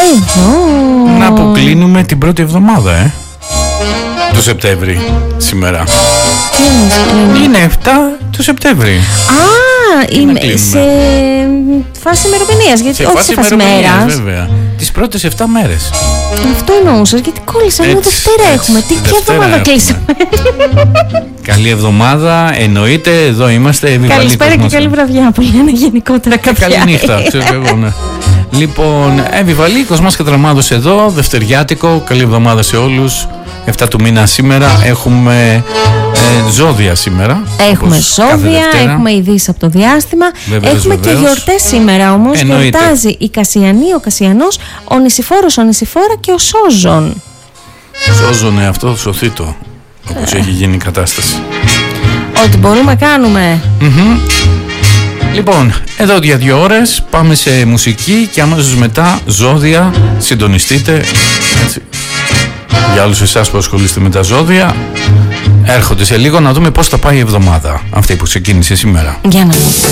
Εδώ. Να αποκλίνουμε την πρώτη εβδομάδα, του Σεπτέμβρη σήμερα. Είναι 7 του Σεπτέμβρη. Είμαι σε φάση ημερομηνίας, γιατί όχι σε φάση μέρας. Βέβαια. Τις πρώτες 7 μέρες. Αυτό εννοούσες, γιατί κόλλησα λίγο Δευτέρα έχουμε. Τι ποια εβδομάδα κλείσαμε. Καλή εβδομάδα, εννοείται, εδώ είμαστε. Καλησπέρα και καλή βραδιά που λένε γενικότερα κάποια. Καλή νύχτα, ξέρω εγώ, ναι. Λοιπόν, Εβιβαλή, Κοσμάς Κατραμάδος εδώ, Δευτεριάτικο, καλή εβδομάδα σε όλους. 7 του μήνα σήμερα, έχουμε ζώδια σήμερα. Έχουμε ζώδια, έχουμε ειδήσεις από το διάστημα. Έχουμε και γιορτές σήμερα όμως. Γιορτάζει η Κασιανή, ο Κασιανός, ο Νησιφόρος, ο Νησιφόρα και ο Σόζον. Σόζον, αυτό σωθήτο, όπως έχει γίνει η κατάσταση. Ό,τι μπορούμε κάνουμε. Λοιπόν, εδώ για 2 ώρες πάμε σε μουσική και αμέσως μετά ζώδια. Συντονιστείτε, έτσι. Για όλους εσάς που ασχολείστε με τα ζώδια, έρχονται σε λίγο να δούμε πώς θα πάει η εβδομάδα αυτή που ξεκίνησε σήμερα. Για να δούμε.